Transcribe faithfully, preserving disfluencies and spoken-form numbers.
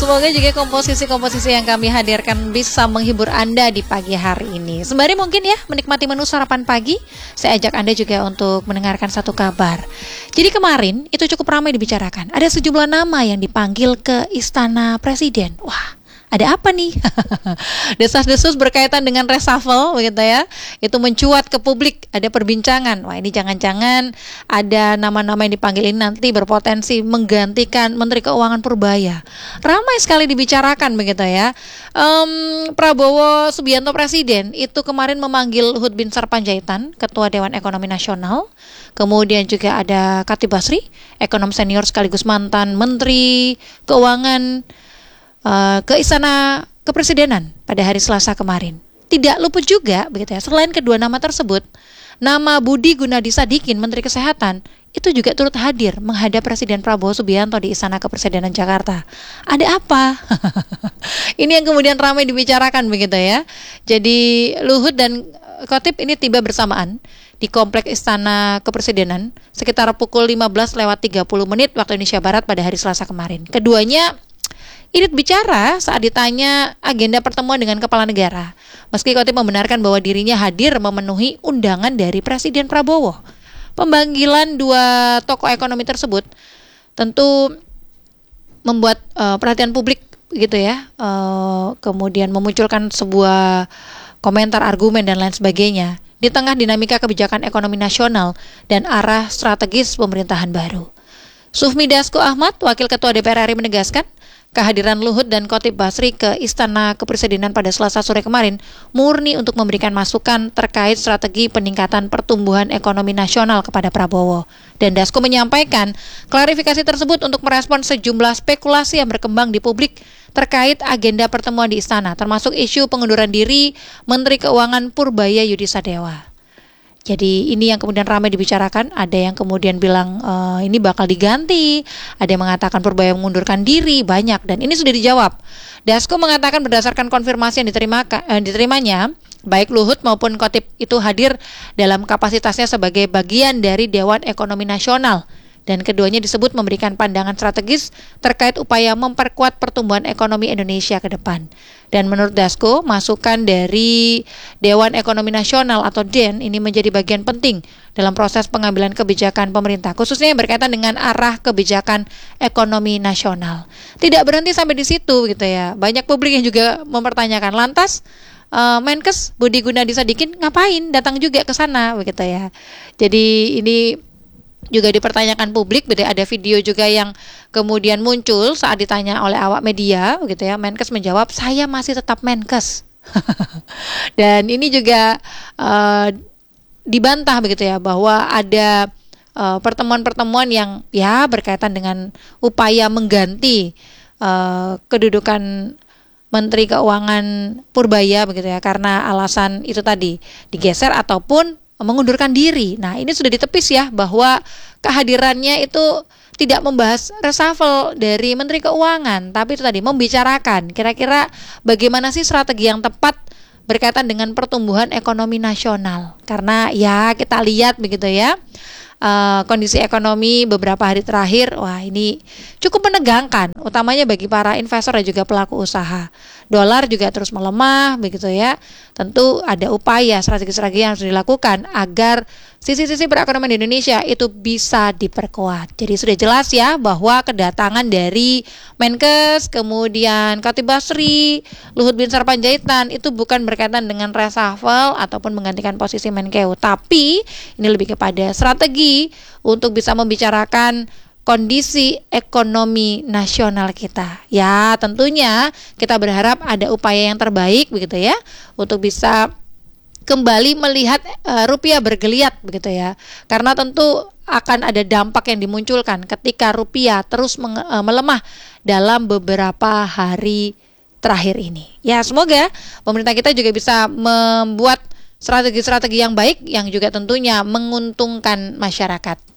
Semoga juga komposisi-komposisi yang kami hadirkan bisa menghibur Anda di pagi hari ini. Sembari mungkin ya menikmati menu sarapan pagi, saya ajak Anda juga untuk mendengarkan satu kabar. Jadi kemarin itu cukup ramai dibicarakan. Ada sejumlah nama yang dipanggil ke Istana Presiden. Wah, ada apa nih? Desas-desus berkaitan dengan reshuffle begitu ya. Itu mencuat ke publik, ada perbincangan. Wah, ini jangan-jangan ada nama-nama yang dipanggil ini nanti berpotensi menggantikan Menteri Keuangan Purbaya. Ramai sekali dibicarakan begitu ya. Um, Prabowo Subianto Presiden itu kemarin memanggil Luhut Binsar Panjaitan, Ketua Dewan Ekonomi Nasional. Kemudian juga ada Khatib Basri, ekonom senior sekaligus mantan Menteri Keuangan, Uh, ke Istana Kepresidenan pada hari Selasa kemarin. Tidak luput juga begitu ya, selain kedua nama tersebut, nama Budi Gunadi Sadikin, Menteri Kesehatan, itu juga turut hadir menghadap Presiden Prabowo Subianto di Istana Kepresidenan Jakarta. Ada apa? Ini yang kemudian ramai dibicarakan begitu ya. Jadi Luhut dan Khatib ini tiba bersamaan di Komplek Istana Kepresidenan sekitar pukul lima belas lewat tiga puluh menit waktu Indonesia Barat pada hari Selasa kemarin. Keduanya irit bicara saat ditanya agenda pertemuan dengan kepala negara. Meski Khatib membenarkan bahwa dirinya hadir memenuhi undangan dari Presiden Prabowo. Pemanggilan dua tokoh ekonomi tersebut tentu membuat uh, perhatian publik gitu ya. Uh, kemudian memunculkan sebuah komentar, argumen dan lain sebagainya di tengah dinamika kebijakan ekonomi nasional dan arah strategis pemerintahan baru. Sufmi Dasko Ahmad, Wakil Ketua D P R R I menegaskan, kehadiran Luhut dan Khatib Basri ke Istana Kepresidenan pada Selasa sore kemarin murni untuk memberikan masukan terkait strategi peningkatan pertumbuhan ekonomi nasional kepada Prabowo. Dan Dasko menyampaikan klarifikasi tersebut untuk merespon sejumlah spekulasi yang berkembang di publik terkait agenda pertemuan di Istana, termasuk isu pengunduran diri Menteri Keuangan Purbaya Yudisadewa. Jadi ini yang kemudian ramai dibicarakan. Ada yang kemudian bilang e, ini bakal diganti, ada yang mengatakan Purbaya mengundurkan diri, banyak. Dan ini sudah dijawab. Dasko mengatakan berdasarkan konfirmasi yang diterima, eh, diterimanya, baik Luhut maupun Khatib itu hadir dalam kapasitasnya sebagai bagian dari Dewan Ekonomi Nasional. Dan keduanya disebut memberikan pandangan strategis terkait upaya memperkuat pertumbuhan ekonomi Indonesia ke depan. Dan menurut Dasko, masukan dari Dewan Ekonomi Nasional atau D E N ini menjadi bagian penting dalam proses pengambilan kebijakan pemerintah, khususnya yang berkaitan dengan arah kebijakan ekonomi nasional. Tidak berhenti sampai di situ gitu ya. Banyak publik yang juga mempertanyakan, lantas uh, Menkes Budi Gunadi Sadikin ngapain datang juga ke sana begitu ya. Jadi ini juga dipertanyakan publik, ada video juga yang kemudian muncul saat ditanya oleh awak media, gitu ya. Menkes menjawab, saya masih tetap Menkes. Dan ini juga uh, dibantah begitu ya, bahwa ada uh, pertemuan-pertemuan yang ya berkaitan dengan upaya mengganti uh, kedudukan Menteri Keuangan Purbaya begitu ya, karena alasan itu tadi digeser ataupun mengundurkan diri. Nah, ini sudah ditepis ya, bahwa kehadirannya itu tidak membahas reshuffle dari Menteri Keuangan, tapi itu tadi membicarakan kira-kira bagaimana sih strategi yang tepat berkaitan dengan pertumbuhan ekonomi nasional. Karena ya kita lihat begitu ya, uh, kondisi ekonomi beberapa hari terakhir, wah ini cukup menegangkan, utamanya bagi para investor dan juga pelaku usaha. Dolar juga terus melemah begitu ya. Tentu ada upaya strategi-strategi yang harus dilakukan agar sisi-sisi perekonomian di Indonesia itu bisa diperkuat. Jadi sudah jelas ya bahwa kedatangan dari Menkes, kemudian Khatib Basri, Luhut Binsar Panjaitan itu bukan berkaitan dengan reshuffle ataupun menggantikan posisi Menkeu, tapi ini lebih kepada strategi untuk bisa membicarakan kondisi ekonomi nasional kita. Ya, tentunya kita berharap ada upaya yang terbaik begitu ya, untuk bisa kembali melihat uh, rupiah bergeliat begitu ya. Karena tentu akan ada dampak yang dimunculkan ketika rupiah terus menge- uh, melemah dalam beberapa hari terakhir ini. Ya, semoga pemerintah kita juga bisa membuat strategi-strategi yang baik yang juga tentunya menguntungkan masyarakat.